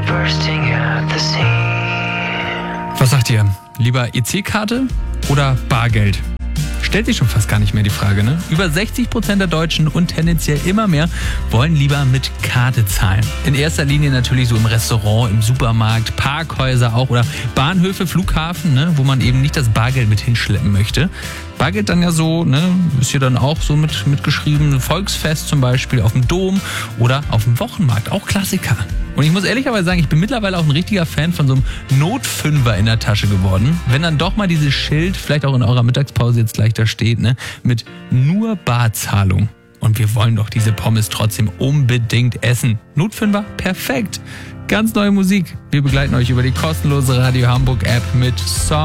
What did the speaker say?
Was sagt ihr? Lieber EC-Karte oder Bargeld? Stellt sich schon fast gar nicht mehr die Frage, ne? Über 60% der Deutschen und tendenziell immer mehr wollen lieber mit Karte zahlen. In erster Linie natürlich so im Restaurant, im Supermarkt, Parkhäuser auch oder Bahnhöfe, Flughafen, ne? Wo man eben nicht das Bargeld mit hinschleppen möchte. Bargeld dann ja so, ne? Ist hier dann auch so mitgeschrieben, Volksfest zum Beispiel auf dem Dom oder auf dem Wochenmarkt, auch Klassiker. Und ich muss ehrlicherweise sagen, ich bin mittlerweile auch ein richtiger Fan von so einem Notfünfer in der Tasche geworden. Wenn dann doch mal dieses Schild, vielleicht auch in eurer Mittagspause jetzt gleich da steht, ne, mit nur Barzahlung. Und wir wollen doch diese Pommes trotzdem unbedingt essen. Notfünfer, perfekt. Ganz neue Musik. Wir begleiten euch über die kostenlose Radio Hamburg App mit Song.